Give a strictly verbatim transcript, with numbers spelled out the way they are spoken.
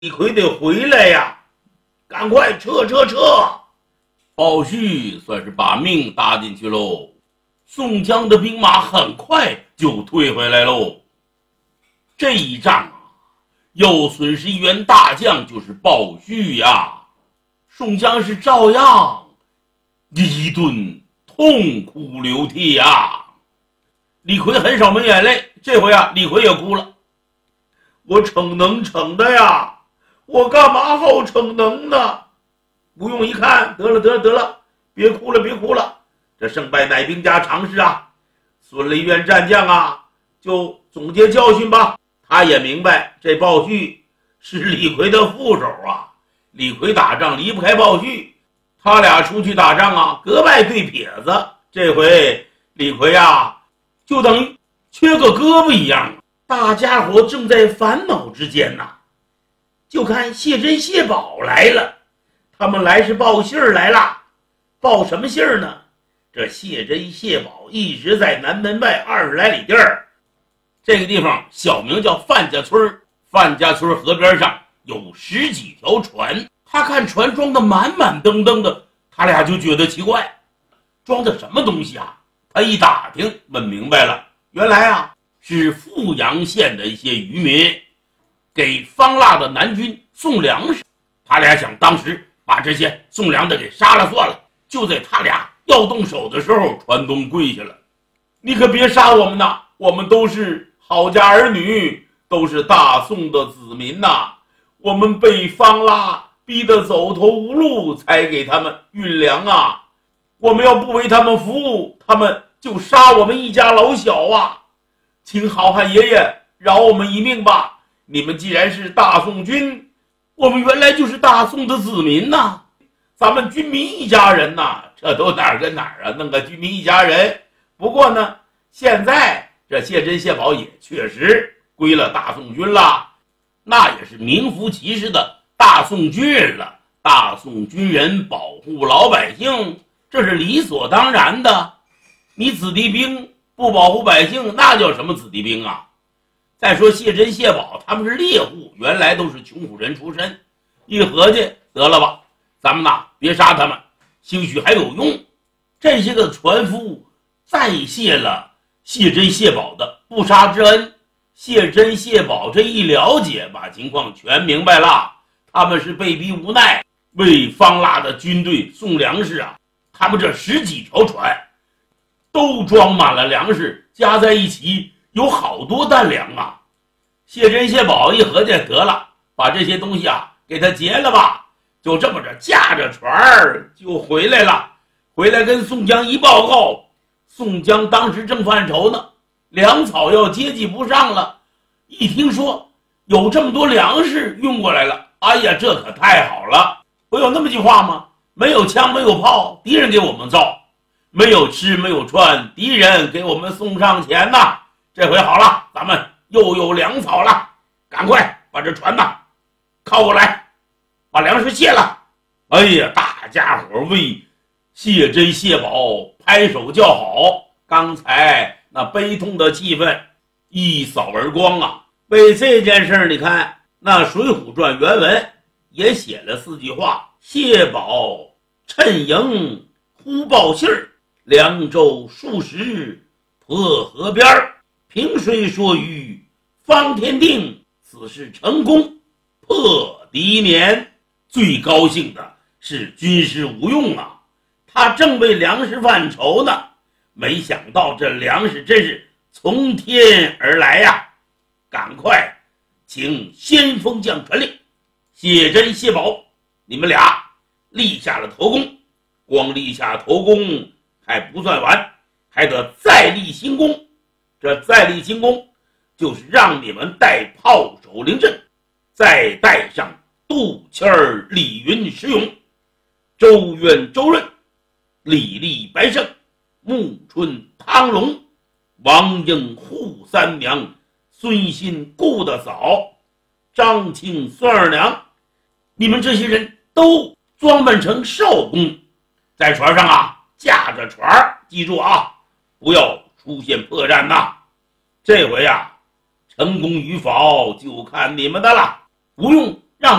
李逵得回来呀！赶快撤撤撤！鲍旭算是把命搭进去喽。宋江的兵马很快就退回来喽。这一仗啊，又损失一员大将，就是鲍旭呀。宋江是照样一顿痛哭流涕呀。李逵很少没眼泪，这回啊，李逵也哭了。我逞能逞的呀，我干嘛好逞能呢？吴用一看，得了得了得了，别哭了别哭了，这胜败乃兵家常事啊。孙雷渊战将啊，就总结教训吧。他也明白这鲍旭是李逵的副手啊，李逵打仗离不开鲍旭，他俩出去打仗啊，格外对撇子。这回李逵啊，就等于缺个胳膊一样。大家伙正在烦恼之间呐、啊，就看谢珍谢宝来了。他们来是报信儿来了。报什么信儿呢？这谢珍谢宝一直在南门外二十来里地儿，这个地方小名叫范家村。范家村河边上有十几条船，他看船装的满满登登的，他俩就觉得奇怪，装的什么东西啊？他一打听问明白了，原来啊是富阳县的一些渔民给方腊的南军送粮食。他俩想当时把这些送粮的给杀了算了。就在他俩要动手的时候，船东跪下了：你可别杀我们呐，我们都是好家儿女，都是大宋的子民呐，我们被方腊逼得走投无路，才给他们运粮啊，我们要不为他们服务，他们就杀我们一家老小啊，请好汉爷爷饶我们一命吧。你们既然是大宋军，我们原来就是大宋的子民呐，咱们军民一家人呐，这都哪儿跟哪儿啊，弄个军民一家人。不过呢，现在这谢珍谢宝也确实归了大宋军了，那也是名副其实的大宋军人了。大宋军人保护老百姓，这是理所当然的。你子弟兵不保护百姓，那叫什么子弟兵啊？再说谢珍谢宝他们是猎户，原来都是穷苦人出身，一合计得了吧，咱们呐别杀他们，兴许还有用。这些个船夫再谢了谢珍谢宝的不杀之恩。谢珍谢宝这一了解，把情况全明白了，他们是被逼无奈为方腊的军队送粮食啊。他们这十几条船都装满了粮食，加在一起有好多担粮啊。谢珍谢宝一合计，得了，把这些东西啊给他劫了吧。就这么着驾着船儿就回来了。回来跟宋江一报告，宋江当时正犯愁呢，粮草要接济不上了。一听说有这么多粮食运过来了，哎呀，这可太好了。不有那么句话吗？没有枪没有炮，敌人给我们造；没有吃没有穿，敌人给我们送上前呐。这回好了，咱们又有粮草了，赶快把这船呐靠过来，把粮食卸了。哎呀，大家伙为谢珍谢宝拍手叫好。刚才那悲痛的气氛一扫而光啊。为这件事你看那《水浒传》原文也写了四句话：谢宝趁营忽报信儿，凉州数十破河边儿，平水说鱼方天定，此事成功破敌年。最高兴的是军师吴用啊，他正为粮食犯愁呢，没想到这粮食真是从天而来呀！赶快请先锋将传令，谢珍谢宝你们俩立下了头功，光立下头功还不算完，还得再立新功。这再立新功就是让你们带炮手临阵，再带上杜谦儿、李云、石勇、周渊、周润、李立、白胜、穆春、汤龙、王英、扈三娘、孙新、顾大嫂、张青、孙二娘，你们这些人都装扮成少工，在船上啊驾着船，记住啊，不要出现破绽呐。这回啊成功与否就看你们的了。吴用